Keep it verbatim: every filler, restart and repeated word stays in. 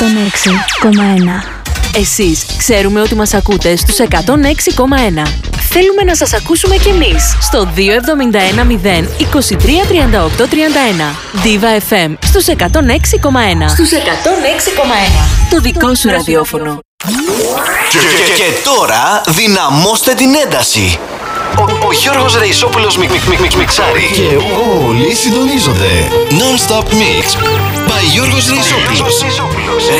εκατόν έξι κόμμα ένα. Εσείς ξέρουμε ότι μας ακούτε στους εκατόν έξι κόμμα ένα. Θέλουμε να σας ακούσουμε κι εμείς στο δύο εβδομήντα ένα μηδέν είκοσι τρία τριάντα οκτώ τριάντα ένα. Diva εφ εμ στους εκατόν έξι κόμμα ένα. Στους εκατόν έξι κόμμα ένα. Το δικό σου ραδιόφωνο. Και, και, και τώρα δυναμώστε την ένταση. Ο, ο Γιώργος Ρεϊσόπουλος μικ, μικ, μικ, μικ, μιξάρει. Και όλοι συντονίζονται. Non-stop mix by Γιώργος Ρεϊσόπουλος.